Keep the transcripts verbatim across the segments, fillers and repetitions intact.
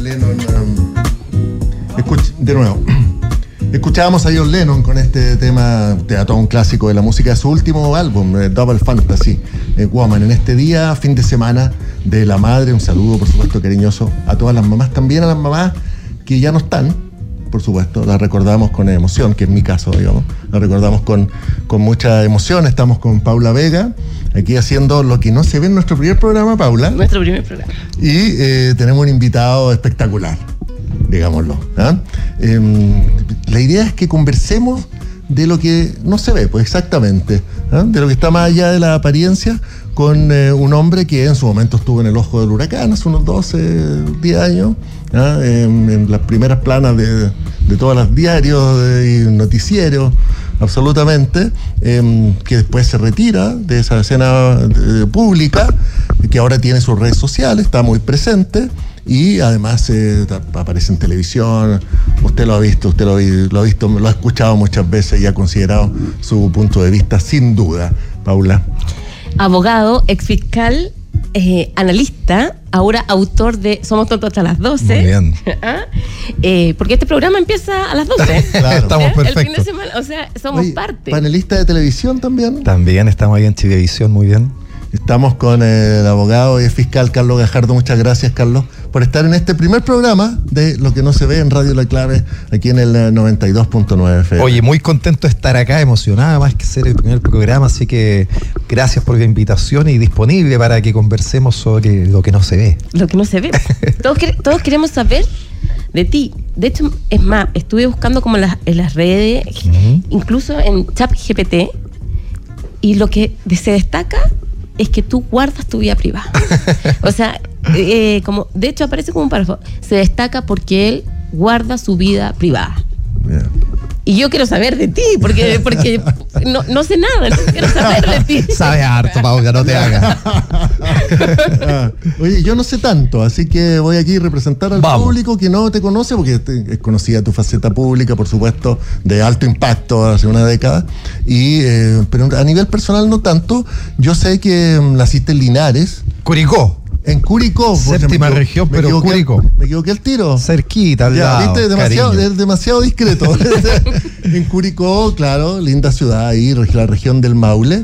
Lennon, um, escuch- de nuevo, escuchábamos a John Lennon con este tema, todo un clásico de la música de su último álbum, eh, Double Fantasy, eh, Woman. En este día, fin de semana de la madre, un saludo, por supuesto, cariñoso a todas las mamás, también a las mamás que ya no están, por supuesto, las recordamos con emoción, que es mi caso, digamos, las recordamos con, con mucha emoción. Estamos con Paula Vega, aquí haciendo lo que no se ve en nuestro primer programa, Paula. Nuestro primer programa. Y eh, tenemos un invitado espectacular, digámoslo. ¿eh? Eh, la idea es que conversemos de lo que no se ve, pues exactamente, ¿eh? De lo que está más allá de la apariencia, con eh, un hombre que en su momento estuvo en el ojo del huracán hace unos doce, diez años, ¿eh? en, en las primeras planas de, de todos los diarios de, y noticieros, absolutamente, eh, que después se retira de esa escena eh, pública, que ahora tiene sus redes sociales, está muy presente. Y además eh, aparece en televisión, usted lo ha visto, usted lo, lo ha visto, lo ha escuchado muchas veces y ha considerado su punto de vista, sin duda. Paula. Abogado, exfiscal, eh, analista, ahora autor de Somos Tontos hasta las doce. Muy bien. ¿Ah? Eh, porque este programa empieza a las doce. Claro. Estamos ¿Eh? perfectos. El fin de semana, o sea, somos Oye, parte. panelista de televisión también. También estamos ahí en Chilevisión, muy bien. Estamos con el abogado y fiscal Carlos Gajardo. Muchas gracias, Carlos, por estar en este primer programa de Lo que no se ve en Radio La Clave, aquí en el noventa y dos punto nueve F M. Oye, muy contento de estar acá, emocionada más que ser el primer programa, así que gracias por la invitación y disponible para que conversemos sobre lo que no se ve. Lo que no se ve. Todos, quere- todos queremos saber de ti. De hecho, es más, estuve buscando como en las, en las redes, Uh-huh. incluso en ChatGPT, y lo que se destaca es que tú guardas tu vida privada. O sea, eh, como de hecho aparece como un párrafo. Se destaca porque él guarda su vida privada. Yeah. Y yo quiero saber de ti, porque, porque no, no sé nada, entonces quiero saber de ti. Sabes harto, Paula, no te hagas. Ah, oye, yo no sé tanto, así que voy aquí a representar al Vamos. público que no te conoce, porque te- es conocida tu faceta pública, por supuesto, de alto impacto hace una década, y, eh, pero a nivel personal no tanto. Yo sé que mm, naciste en Linares, Curicó, en Curicó. Séptima me equivo- región, me pero equivoqué- Curicó. Me equivoqué el tiro. cerquita, al Ya, lado, viste, demasiado, cariño. es demasiado discreto. En Curicó, claro, linda ciudad ahí, reg- la región del Maule.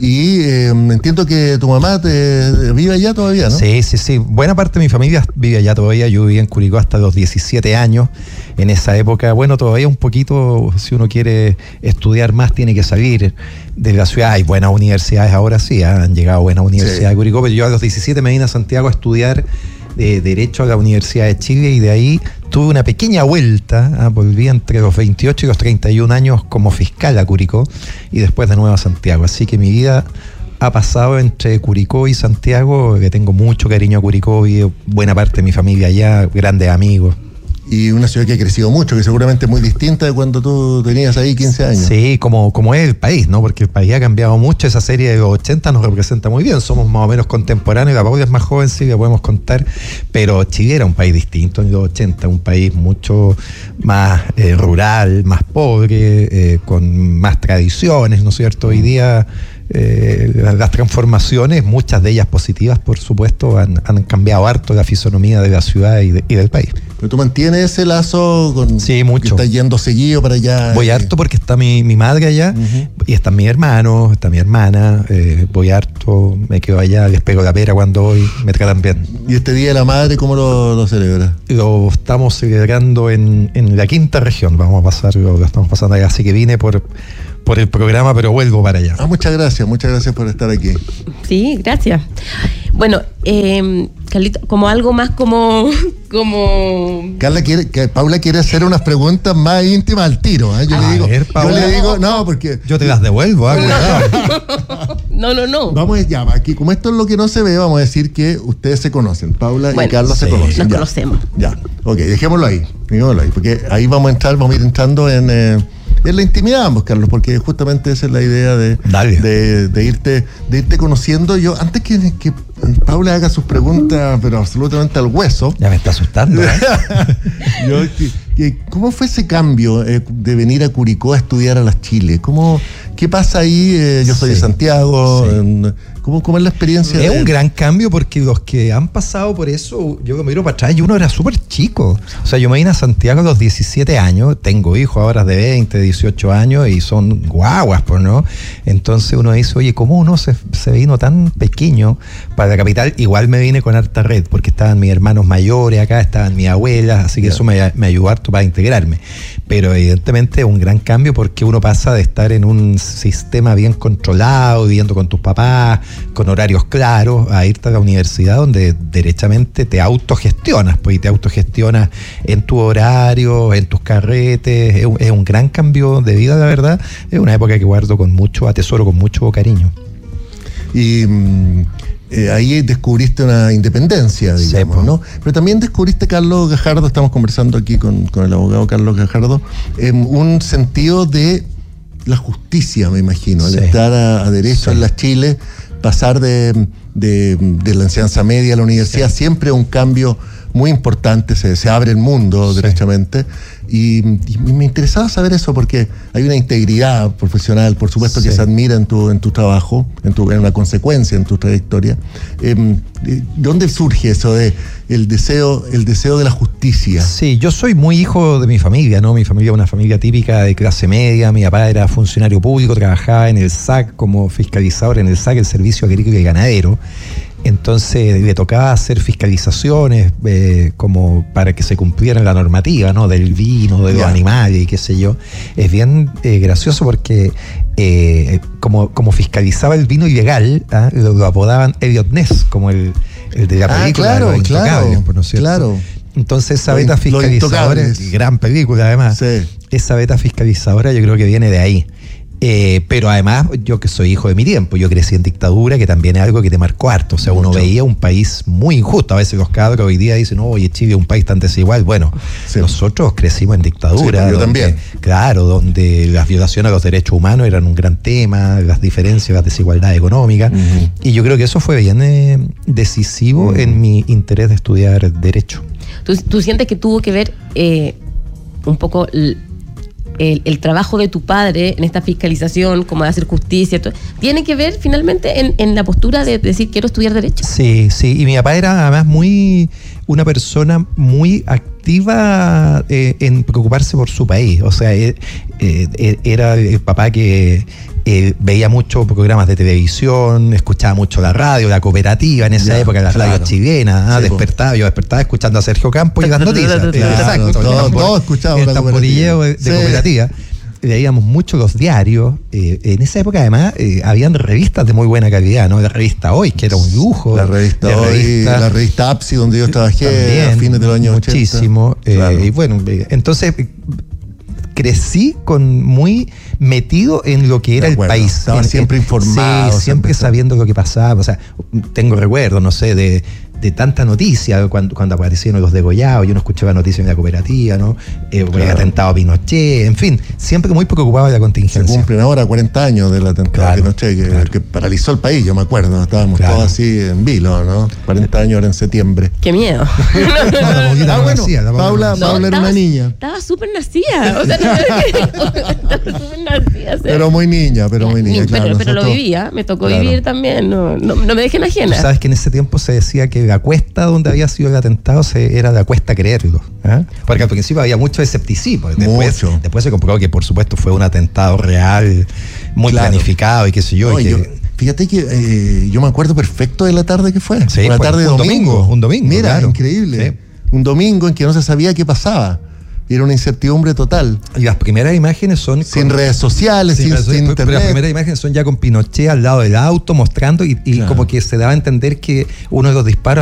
Y eh, entiendo que tu mamá te vive allá todavía, ¿no? Sí, sí, sí. Buena parte de mi familia vive allá todavía. Yo viví en Curicó hasta los diecisiete años. En esa época, bueno, todavía un poquito, si uno quiere estudiar más, tiene que salir de la ciudad. Hay buenas universidades ahora, sí, han llegado buenas universidades Sí. de Curicó, pero yo a los diecisiete me vine a Santiago a estudiar de Derecho a la Universidad de Chile y de ahí tuve una pequeña vuelta, ah, volví entre los veintiocho y los treinta y un años como fiscal a Curicó y después de nuevo a Santiago. Así que mi vida ha pasado entre Curicó y Santiago, que tengo mucho cariño a Curicó y buena parte de mi familia allá, grandes amigos. Y una ciudad que ha crecido mucho, que seguramente es muy distinta de cuando tú tenías ahí quince años. Sí, como, como es el país, ¿no? Porque el país ha cambiado mucho. Esa serie de los ochenta nos representa muy bien. Somos más o menos contemporáneos. La Paula es más joven, sí, le podemos contar. Pero Chile era un país distinto en los ochenta. Un país mucho más eh, rural, más pobre, eh, con más tradiciones, ¿no es cierto? Hoy día eh, las, las transformaciones, muchas de ellas positivas, por supuesto, han, han cambiado harto la fisonomía de la ciudad y, de, y del país. Pero tú mantienes ese lazo con Sí, mucho. que estás yendo seguido para allá. Voy eh, harto porque está mi, mi madre allá, Ujú. y están mis hermanos, está mi hermana, eh, voy harto, me quedo allá, les pego la pera cuando voy, me tratan bien. ¿Y este Día de la Madre cómo lo, lo celebras? Lo estamos celebrando en, en la quinta región, vamos a pasar, lo, lo estamos pasando allá, así que vine por, por el programa, pero vuelvo para allá. Ah, muchas gracias, muchas gracias por estar aquí. Sí, gracias. Bueno, eh, Carlito, como algo más como... como Carla quiere, que Paula quiere hacer unas preguntas más íntimas al tiro. ¿eh? Yo, A le digo, ver, yo Paula. le digo, no, porque Yo te las devuelvo, ah, cuidado. No, no, no. vamos a, ya, aquí, como esto es lo que no se ve, vamos a decir que ustedes se conocen. Paula Bueno, y Carlos se sí, conocen. nos ya. conocemos. Ya, ok, dejémoslo ahí, dejémoslo ahí, porque ahí vamos a entrar, vamos a ir entrando en, eh, en la intimidad ambos, Carlos, porque justamente esa es la idea de, Dale. de, de irte, de irte conociendo. Yo, antes que, que Paula haga sus preguntas, pero absolutamente al hueso. Ya me está asustando, ¿eh? Yo, que, que, ¿cómo fue ese cambio eh, de venir a Curicó a estudiar a las Chile? ¿Cómo, ¿Qué pasa ahí? Eh, yo soy sí, de Santiago. Sí. En, ¿cómo, ¿Cómo es la experiencia? Es de... un gran cambio porque los que han pasado por eso, yo me miro para atrás y uno era súper chico. O sea, yo me vine a Santiago a los diecisiete años, tengo hijos ahora de veinte, dieciocho años y son guaguas, pues, ¿no? Entonces uno dice, oye, ¿cómo uno se, se vino tan pequeño para la capital? Igual me vine con harta red porque estaban mis hermanos mayores acá, estaban mis abuelas, así que yeah. eso me, me ayudó harto para integrarme. Pero evidentemente es un gran cambio porque uno pasa de estar en un sistema bien controlado, viviendo con tus papás, con horarios claros, a irte a la universidad donde derechamente te autogestionas, pues, y te autogestionas en tu horario, en tus carretes. Es un, es un gran cambio de vida, la verdad. Es una época que guardo con mucho, atesoro con mucho cariño. Y eh, ahí descubriste una independencia, digamos, sí, ¿no? Pero también descubriste, Carlos Gajardo, estamos conversando aquí con, con el abogado Carlos Gajardo, eh, un sentido de la justicia, me imagino, al sí. estar a, a derecho sí. en las Chile, pasar de, de, de la enseñanza media a la universidad, sí. siempre un cambio muy importante, se, se abre el mundo sí. derechamente. Y, y me interesaba saber eso porque hay una integridad profesional, por supuesto, sí. que se admira en tu, en tu trabajo, en, tu, en una consecuencia en tu trayectoria. Eh, ¿De dónde surge eso de el deseo, el deseo de la justicia? Sí, yo soy muy hijo de mi familia, ¿no? Mi familia es una familia típica de clase media. Mi papá era funcionario público, trabajaba en el S A C como fiscalizador en el S A C, el Servicio Agrícola y Ganadero. Entonces le tocaba hacer fiscalizaciones eh, como para que se cumpliera la normativa, ¿no? Del vino, de los yeah. animales y qué sé yo. Es bien eh, gracioso porque eh, como, como fiscalizaba el vino ilegal, ¿eh? lo, lo apodaban Elliot Ness, como el, el de la película, ah, claro, de los Intocables, claro, ¿no es cierto? Claro. Entonces esa beta fiscalizadora, gran película además, sí. esa beta fiscalizadora yo creo que viene de ahí. Eh, pero además, yo que soy hijo de mi tiempo, yo crecí en dictadura, que también es algo que te marcó harto. O sea, uno Mucho. veía un país muy injusto. A veces los cabros hoy día dicen, no, oye, Chile es un país tan desigual. Bueno, sí. nosotros crecimos en dictadura. Sí, yo donde, también. Claro, donde las violaciones a los derechos humanos eran un gran tema, las diferencias, las desigualdades económicas. Uh-huh. Y yo creo que eso fue bien eh, decisivo uh-huh. en mi interés de estudiar Derecho. ¿Tú, tú sientes que tuvo que ver eh, un poco... L- El, el trabajo de tu padre en esta fiscalización, como de hacer justicia, todo, tiene que ver finalmente en, en la postura de decir quiero estudiar Derecho? Sí, sí, y mi papá era además muy una persona muy activa eh, en preocuparse por su país. O sea, eh, eh, era el papá que eh, veía muchos programas de televisión, escuchaba mucho la radio, la cooperativa en esa ya, época, la claro. radio chilena, ¿ah? sí, despertaba, yo despertaba escuchando a Sergio Campos y las noticias. Exacto, todos todo escuchaban el tamborilleo de, de sí. cooperativa. Leíamos mucho los diarios. Eh, en esa época, además, eh, habían revistas de muy buena calidad, ¿no? La revista Hoy, que era un lujo. La revista Hoy, revista, la revista A P S I, donde yo trabajé también, a fines de los años muchísimo, ochenta. Muchísimo. Eh, claro. Y bueno, eh, entonces eh, crecí con muy metido en lo que era el país. Estaba en, siempre en, informado. Sí, siempre sabiendo lo que pasaba. O sea, tengo recuerdos, no sé, de... de tanta noticia cuando, cuando aparecieron los degollados, yo no escuchaba noticias en la cooperativa, ¿no? Eh, claro. El atentado a Pinochet, en fin, siempre muy preocupado de la contingencia. Se cumplen ahora cuarenta años del atentado claro, a Pinochet, que, claro. que paralizó el país, yo me acuerdo, estábamos claro. todos así en vilo, ¿no? cuarenta años ahora en septiembre. ¡Qué miedo! no, no, ah, bueno, nacía, Paula, no, Paula era una niña. Estaba súper nacida, o sea, estaba súper nacida. O sea. Pero muy niña, pero muy niña, pero, claro. Pero nosotros, lo vivía, me tocó claro. vivir también, no, no, no me dejen ajena. Tú sabes que en ese tiempo se decía que la cuesta donde había sido el atentado se, era la cuesta creerlo, ¿eh? Porque al principio había mucho escepticismo. Después, mucho. después se comprobó que por supuesto fue un atentado real, muy claro. planificado y qué sé yo. No, y que, yo fíjate que eh, yo me acuerdo perfecto de la tarde que fue. Sí, una fue tarde de un domingo. domingo. Un domingo. Mira, claro. increíble. Sí. Un domingo en que no se sabía qué pasaba. Era una incertidumbre total. Y las primeras imágenes son... Sin con, redes sociales, sin, sin, sin internet. Pero las primeras imágenes son ya con Pinochet al lado del auto mostrando y, y claro. como que se daba a entender que uno de los disparos